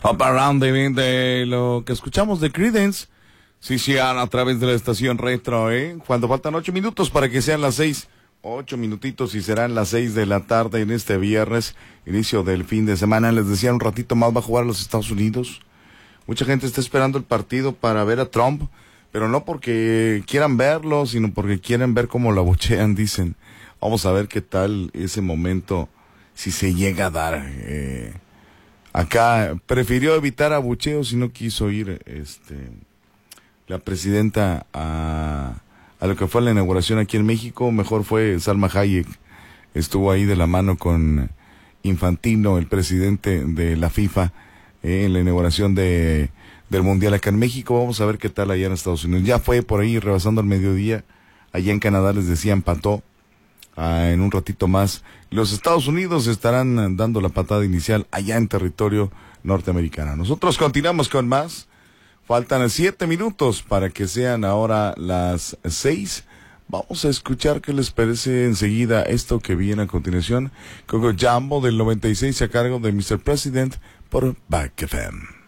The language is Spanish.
Up Around de lo que escuchamos de Creedence. Sí, a través de la estación retro, cuando faltan 8 minutos para que sean las 6. 8 minutitos y serán las 6 de la tarde en este viernes, inicio del fin de semana. Les decía, un ratito más va a jugar a los Estados Unidos. Mucha gente está esperando el partido para ver a Trump, pero no porque quieran verlo, sino porque quieren ver cómo lo abuchean, dicen. Vamos a ver qué tal ese momento, si se llega a dar. Acá prefirió evitar abucheos y no quiso ir la presidenta a lo que fue la inauguración aquí en México. Mejor fue Salma Hayek, estuvo ahí de la mano con Infantino, el presidente de la FIFA, en la inauguración del Mundial acá en México. Vamos a ver qué tal allá en Estados Unidos. Ya fue por ahí rebasando el mediodía. Allá en Canadá les decía, empató. En un ratito más los Estados Unidos estarán dando la patada inicial allá en territorio norteamericano. Nosotros continuamos con más. Faltan 7 minutos para que sean ahora las 6. Vamos a escuchar qué les parece enseguida esto que viene a continuación. Coco Jambo del 96 a cargo de Mr. President por Back FM.